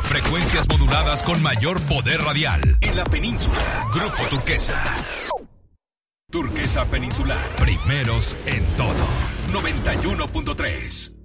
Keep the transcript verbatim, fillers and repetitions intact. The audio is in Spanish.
Frecuencias moduladas con mayor poder radial. En la península. Grupo Turquesa. Turquesa Peninsular. Primeros en todo. noventa y uno punto tres.